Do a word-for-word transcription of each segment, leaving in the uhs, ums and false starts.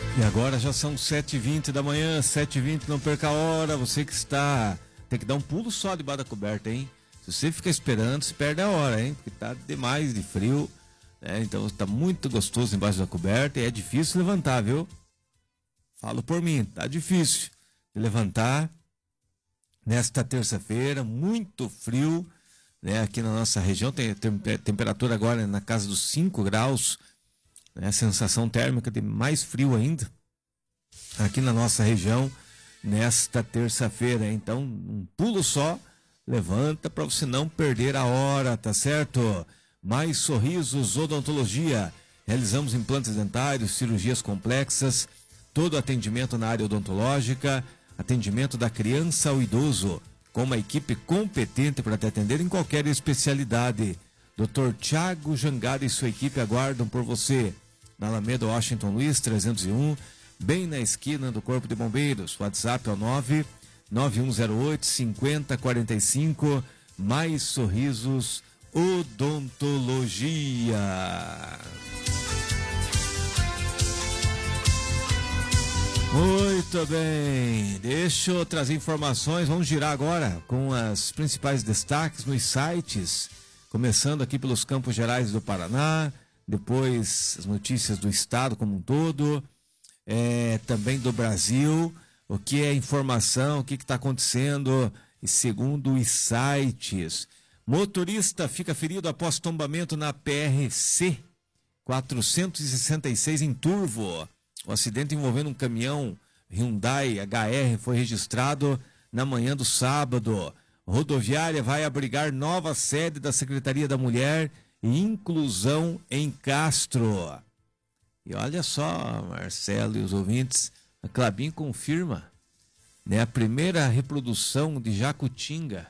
E agora já são sete e vinte da manhã, sete e vinte, não perca a hora. Você que está, tem que dar um pulo só debaixo da coberta, hein? Se você fica esperando, se perde a hora, hein? Porque tá demais de frio, né? Então tá muito gostoso embaixo da coberta e é difícil levantar, viu? Falo por mim, tá difícil de levantar nesta terça-feira, muito frio, né? Aqui na nossa região tem, tem temperatura agora na casa dos cinco graus, né? Sensação térmica de mais frio ainda aqui na nossa região nesta terça-feira. Então, um pulo só, levanta para você não perder a hora, tá certo? Mais Sorrisos Odontologia. Realizamos implantes dentários, cirurgias complexas, todo atendimento na área odontológica, atendimento da criança ao idoso, com uma equipe competente para te atender em qualquer especialidade. doutor Tiago Jangada e sua equipe aguardam por você na Alameda Washington Luiz trezentos e um, bem na esquina do Corpo de Bombeiros. WhatsApp é o nove nove um zero oito cinco zero quatro cinco. Mais Sorrisos Odontologia. Muito bem, deixa eu trazer informações. Vamos girar agora com as principais destaques nos sites, começando aqui pelos Campos Gerais do Paraná, depois as notícias do estado como um todo, é, também do Brasil, o que é informação, o que está acontecendo, e segundo os sites. Motorista fica ferido após tombamento na P R C quatrocentos e sessenta e seis em Turvo. O acidente envolvendo um caminhão Hyundai H R foi registrado na manhã do sábado. Rodoviária vai abrigar nova sede da Secretaria da Mulher e Inclusão em Castro. E olha só, Marcelo e os ouvintes, a Klabin confirma, né, a primeira reprodução de jacutinga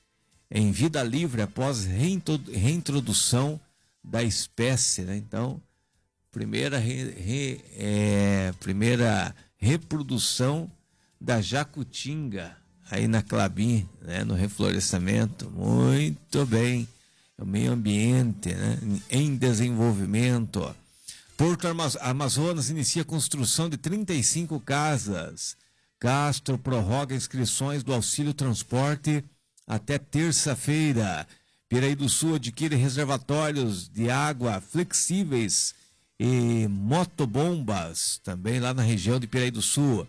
em vida livre após reintrodução da espécie, né? Então, primeira, re, re, é, primeira reprodução da jacutinga aí na Klabin, né, no reflorestamento. Muito bem, é o meio ambiente, né, em desenvolvimento. Porto Amazonas inicia a construção de trinta e cinco casas. Castro prorroga inscrições do auxílio transporte até terça-feira. Piraí do Sul adquire reservatórios de água flexíveis e motobombas, também lá na região de Piraí do Sul.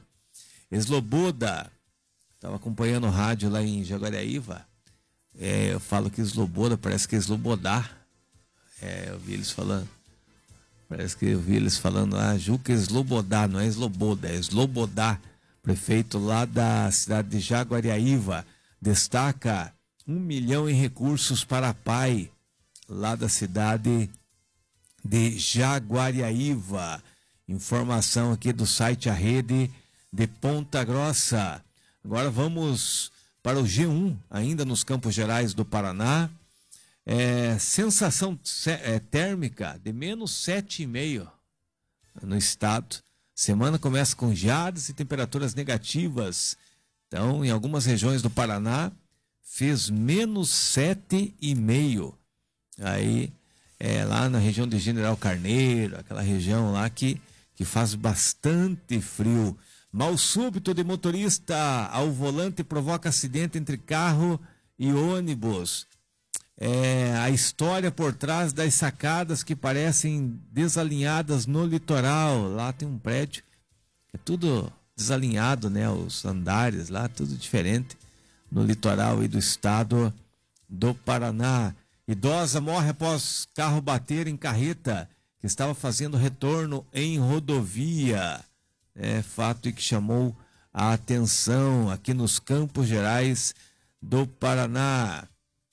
Sloboda, estava acompanhando o rádio lá em Jaguariaíva, é, eu falo que Sloboda parece que é Slobodá, é, eu vi eles falando, parece que eu vi eles falando, ah, Juca Slobodá, não é Sloboda, é Slobodá, prefeito lá da cidade de Jaguariaíva, destaca um milhão em recursos para a P A I, lá da cidade de Jaguariaíva. Informação aqui do site A Rede de Ponta Grossa. Agora vamos para o G um, ainda nos Campos Gerais do Paraná. É, sensação é, térmica de menos sete vírgula cinco no estado. Semana começa com geadas e temperaturas negativas. Então, em algumas regiões do Paraná, fez menos sete vírgula cinco. Aí, é, lá na região de General Carneiro, aquela região lá que, que faz bastante frio. Mal súbito de motorista ao volante provoca acidente entre carro e ônibus. É, a história por trás das sacadas que parecem desalinhadas no litoral. Lá tem um prédio que é tudo desalinhado, né? Os andares lá, tudo diferente no litoral aí do estado do Paraná. Idosa morre após carro bater em carreta que estava fazendo retorno em rodovia. É fato que chamou a atenção aqui nos Campos Gerais do Paraná.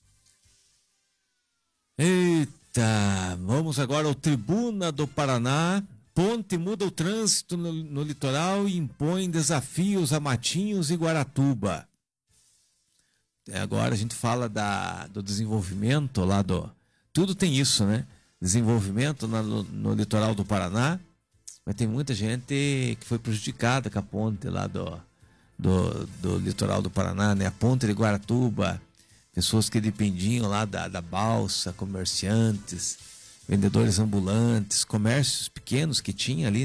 Eita, vamos agora ao Tribuna do Paraná. Ponte muda o trânsito no, no litoral e impõe desafios a Matinhos e Guaratuba. Agora a gente fala da, do desenvolvimento lá do... Tudo tem isso, né? Desenvolvimento na, no, no litoral do Paraná, mas tem muita gente que foi prejudicada com a ponte lá do, do, do litoral do Paraná, né? A ponte de Guaratuba, pessoas que dependiam lá da, da balsa, comerciantes, vendedores ambulantes, comércios pequenos que tinha ali